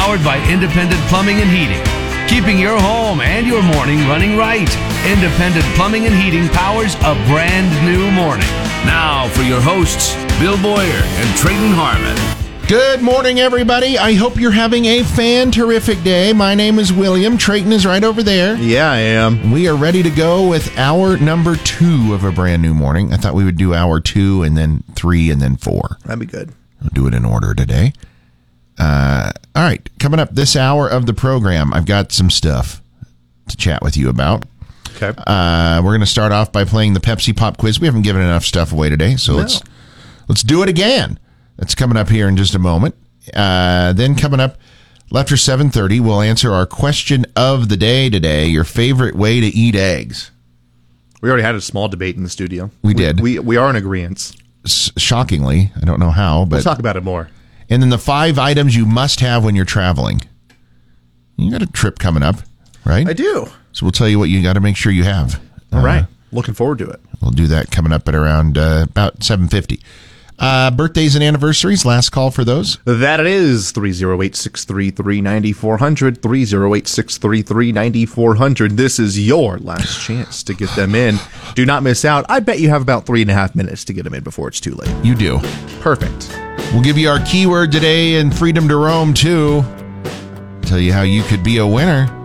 Powered by Independent Plumbing and Heating. Keeping your home and your morning running right. Independent Plumbing and Heating powers a brand new morning. Now for your hosts, Bill Boyer and Trayton Harmon. Good morning, everybody. I hope you're having a fan-terrific day. My name is William. Trayton is right over there. Yeah, I am. We are ready to go with hour number 2 of a brand new morning. I thought we would do hour 2 and then 3 and then 4. That'd be good. We'll do it in order today. All right, coming up this hour of the program, I've got some stuff to chat with you about. Okay. We're going to start off by playing the Pepsi Pop Quiz. We haven't given enough stuff away today, so let's do it again. That's coming up here in just a moment. Then coming up after 7:30, we'll answer our question of the day today, your favorite way to eat eggs. We already had a small debate in the studio. We did. We are in agreement. Shockingly, I don't know how, but We'll talk about it more. And then the 5 items you must have when you're traveling. You got a trip coming up, right? I do. So we'll tell you what you got to make sure you have. All right. Looking forward to it. We'll do that coming up at around about 7:50. Birthdays and anniversaries, last call for those. That it is 308-633-9400, 308-633-9400. This is your last chance to get them in. Do not miss out. I bet you have about 3.5 minutes to get them in before it's too late. You do. Perfect. We'll give you our keyword today and freedom to roam, too. Tell you how you could be a winner.